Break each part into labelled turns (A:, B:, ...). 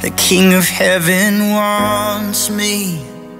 A: The King of Heaven wants me.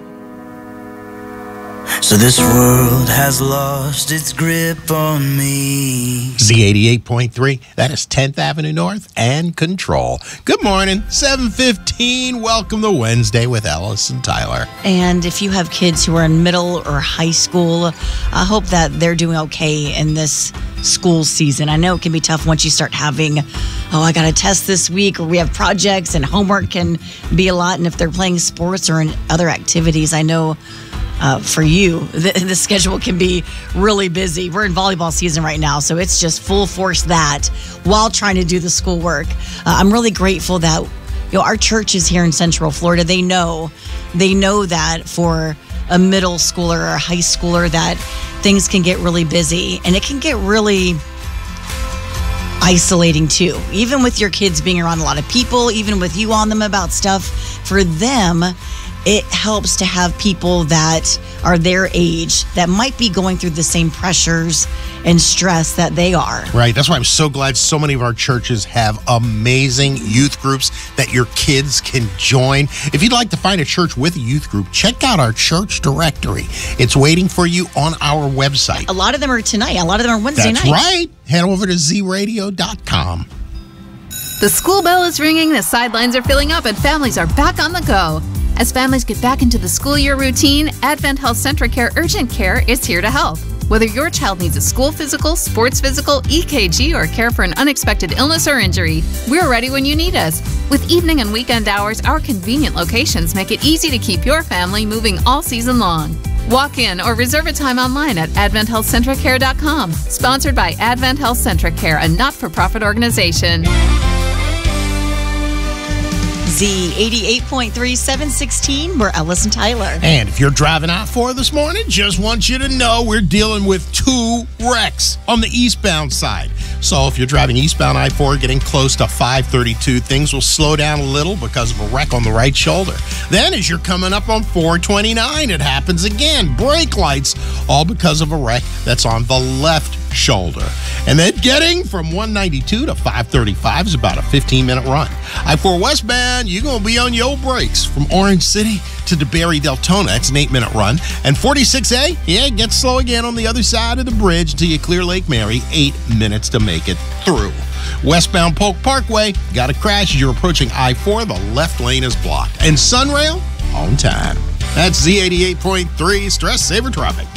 A: So this world has lost its grip on me.
B: Z88.3, that is 10th Avenue North and Control. Good morning, 7:15. Welcome to Wednesday with Ellis and Tyler.
C: And if you have kids who are in middle or high school, I hope that they're doing okay in this school season. I know it can be tough once you start having, I got a test this week, or we have projects, and homework can be a lot. And if they're playing sports or in other activities, I know for you, the schedule can be really busy. We're in volleyball season right now, so it's just full force that while trying to do the schoolwork. I'm really grateful that our churches here in Central Florida, they know that for a middle schooler or a high schooler that things can get really busy, and it can get really isolating too. Even with your kids being around a lot of people, even with you on them about stuff, for them, it helps to have people that are their age that might be going through the same pressures and stress that they are.
B: Right. That's why I'm so glad so many of our churches have amazing youth groups that your kids can join. If you'd like to find a church with a youth group, check out our church directory. It's waiting for you on our website.
C: A lot of them are tonight. A lot of them are Wednesday night.
B: That's right. Head over to zradio.com.
D: The school bell is ringing, the sidelines are filling up, and families are back on the go. As families get back into the school year routine, Advent Health Centra Care Urgent Care is here to help. Whether your child needs a school physical, sports physical, EKG, or care for an unexpected illness or injury, we're ready when you need us. With evening and weekend hours, our convenient locations make it easy to keep your family moving all season long. Walk in or reserve a time online at AdventHealthCentraCare.com. Sponsored by Advent Health Centra Care, a not-for-profit organization.
C: Z88.3, 716, we're Ellis and Tyler.
B: And if you're driving I-4 this morning, just want you to know we're dealing with 2 wrecks on the eastbound side. So if you're driving eastbound I-4, getting close to 532, things will slow down a little because of a wreck on the right shoulder. Then as you're coming up on 429, it happens again. Brake lights, all because of a wreck that's on the left shoulder. And then getting from 192 to 535 is about a 15-minute run. I-4 westbound, you're going to be on your brakes from Orange City to DeBerry Deltona. That's an 8-minute run. And 46A, it gets slow again on the other side of the bridge until you clear Lake Mary. 8 minutes to make it through. Westbound Polk Parkway, got a crash as you're approaching I-4. The left lane is blocked. And Sunrail, on time. That's Z88.3 Stress Saver Traffic.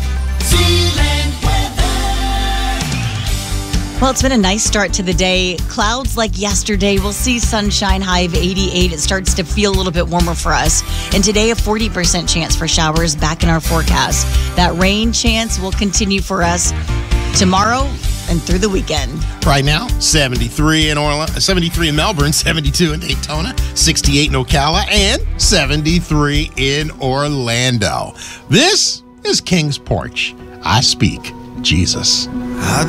C: Well, it's been a nice start to the day. Clouds like yesterday. We'll see sunshine, high of 88. It starts to feel a little bit warmer for us. And today, a 40% chance for showers back in our forecast. That rain chance will continue for us tomorrow and through the weekend.
B: Right now, 73 in Orlando, 73 in Melbourne, 72 in Daytona, 68 in Ocala, and 73 in Orlando. This is King's Porch. I speak Jesus.